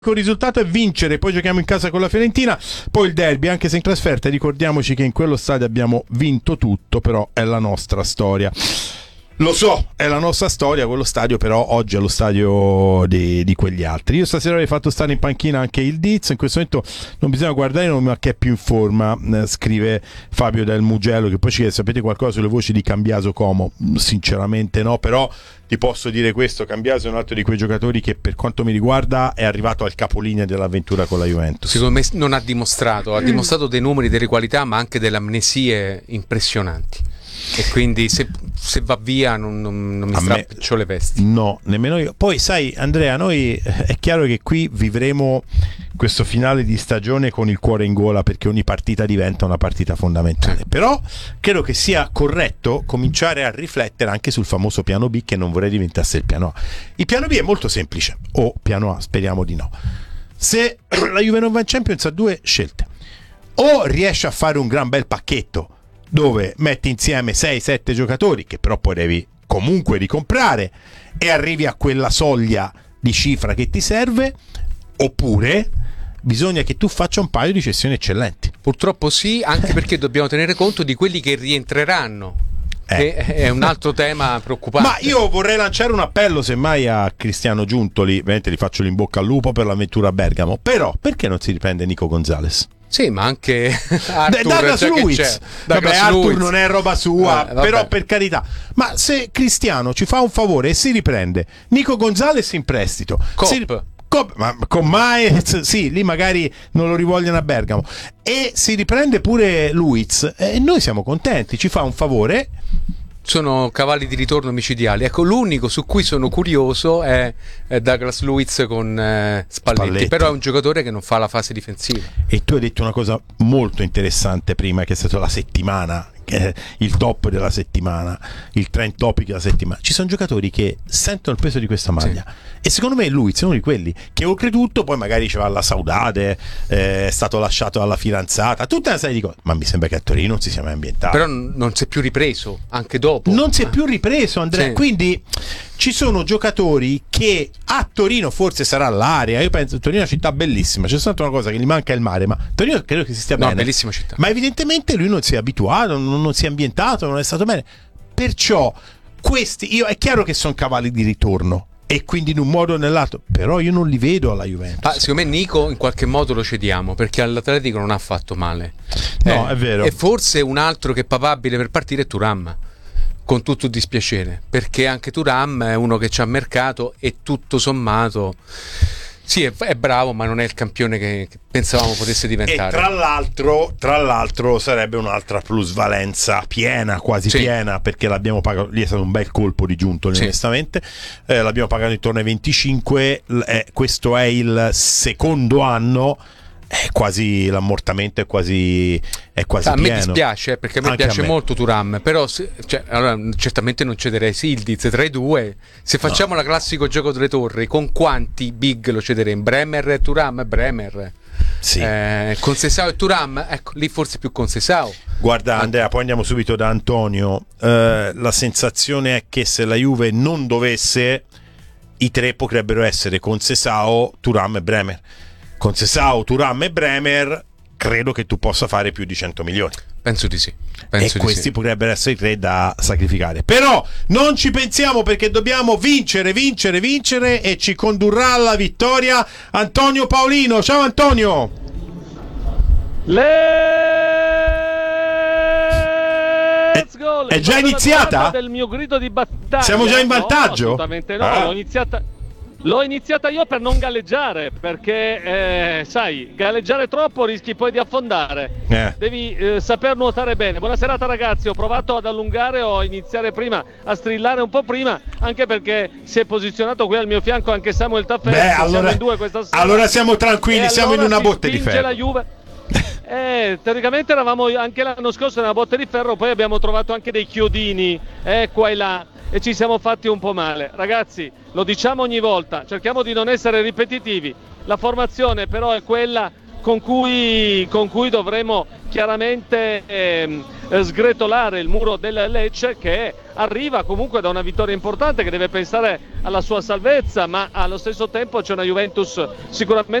Il risultato è vincere, poi giochiamo in casa con la Fiorentina, poi il derby, anche se in trasferta. Ricordiamoci che in quello stadio abbiamo vinto tutto, però è la nostra storia. Lo so, è la nostra storia, quello stadio, però oggi è lo stadio di quegli altri. Io stasera avrei fatto stare in panchina anche il Diz, in questo momento non bisogna guardare il nome, ma che è più in forma, scrive Fabio del Mugello, che poi ci chiede: sapete qualcosa sulle voci di Cambiaso Como? Sinceramente no, però ti posso dire questo: Cambiaso è un altro di quei giocatori che, per quanto mi riguarda, è arrivato al capolinea dell'avventura con la Juventus. Secondo me non ha dimostrato dei numeri, delle qualità, ma anche delle amnesie impressionanti. E quindi se va via non mi strapcio le vesti. No, nemmeno io. Poi sai, Andrea, noi è chiaro che qui vivremo questo finale di stagione con il cuore in gola, perché ogni partita diventa una partita fondamentale. Però credo che sia corretto cominciare a riflettere anche sul famoso piano B, che non vorrei diventasse il piano A. Il piano B è molto semplice, o piano A, speriamo di no. Se la Juve non va in Champions, ha due scelte: o riesce a fare un gran bel pacchetto dove metti insieme 6-7 giocatori, che però poi devi comunque ricomprare, e arrivi a quella soglia di cifra che ti serve, oppure bisogna che tu faccia un paio di cessioni eccellenti. Purtroppo sì, anche perché dobbiamo tenere conto di quelli che rientreranno, che è un altro tema preoccupante. Ma io vorrei lanciare un appello semmai a Cristiano Giuntoli, ovviamente gli faccio l'in bocca al lupo per l'avventura a Bergamo, però perché non si riprende Nico Gonzalez? Sì, ma anche Arthur, Douglas Luiz. Vabbè, Arthur non è roba sua, però per carità. Ma se Cristiano ci fa un favore e si riprende Nico Gonzalez in prestito, ma con Maez, sì, lì magari non lo rivogliono a Bergamo, e si riprende pure Luiz, e noi siamo contenti, ci fa un favore. Sono cavalli di ritorno micidiali. Ecco, l'unico su cui sono curioso è Douglas Luiz con Spalletti, però è un giocatore che non fa la fase difensiva. E tu hai detto una cosa molto interessante prima, che è stata la settimana, che è il top della settimana, il trend topic della settimana. Ci sono giocatori che sentono il peso di questa maglia, e secondo me Luiz è uno di quelli che, oltretutto, poi magari ci va alla Saudade, è stato lasciato dalla fidanzata, tutta una serie di cose, ma mi sembra che a Torino non si sia mai ambientato. Però non si è più ripreso, anche dopo non si è più ripreso, Andrea. Sì. Quindi ci sono giocatori che a Torino forse sarà l'area. Io penso che Torino è una città bellissima, c'è soltanto una cosa che gli manca, è il mare, ma Torino credo che si stia bene. Bellissima città. Ma evidentemente lui non si è abituato, non si è ambientato, non è stato bene. Perciò è chiaro che sono cavalli di ritorno, e quindi in un modo o nell'altro, però io non li vedo alla Juventus. Secondo me Nico in qualche modo lo cediamo, perché all'Atletico non ha fatto male. No, è vero. E forse un altro che è papabile per partire è Thuram, con tutto il dispiacere, perché anche Thuram è uno che c'ha mercato, e tutto sommato sì, è bravo, ma non è il campione che pensavamo potesse diventare. E tra l'altro sarebbe un'altra plusvalenza piena, quasi piena, perché l'abbiamo pagato. Lì è stato un bel colpo di Giuntoli, onestamente. L'abbiamo pagato intorno ai 25. Questo è il secondo anno. È quasi l'ammortamento, è quasi pieno. A me dispiace, perché a me piace molto Thuram, però allora, certamente non cederei Sildiz tra i due. Se facciamo la classico gioco delle torri, con quanti big lo cederemo? Bremer e Thuram? Bremer. Sì. Con Sesao e Thuram, ecco, lì forse più con Sesao. Guarda Andrea, poi andiamo subito da Antonio. La sensazione è che se la Juve non dovesse, i tre potrebbero essere con Sesao, Thuram e Bremer. Con Sesao, Thuram e Bremer credo che tu possa fare più di 100 milioni. Penso di sì. Questi potrebbero essere i tre da sacrificare. Però non ci pensiamo, perché dobbiamo vincere, e ci condurrà alla vittoria Antonio Paolino. Ciao Antonio. Let's go! È già iniziata? Del mio grido di battaglia. Siamo già in vantaggio? No, assolutamente no, l'ho iniziata io per non galleggiare, perché sai, galleggiare troppo rischi poi di affondare. Devi saper nuotare bene. Buona serata ragazzi, ho provato ad allungare o a iniziare prima, a strillare un po' prima, anche perché si è posizionato qui al mio fianco anche Samuel Taffetti. Siamo in due questa sera. Allora siamo tranquilli, siamo in una botte di ferro. La Juve. Teoricamente eravamo anche l'anno scorso nella botte di ferro, poi abbiamo trovato anche dei chiodini qua e là, e ci siamo fatti un po' male. Ragazzi, lo diciamo ogni volta, cerchiamo di non essere ripetitivi, la formazione però è quella con cui dovremo chiaramente sgretolare il muro del Lecce, che arriva comunque da una vittoria importante, che deve pensare alla sua salvezza, ma allo stesso tempo c'è una Juventus sicuramente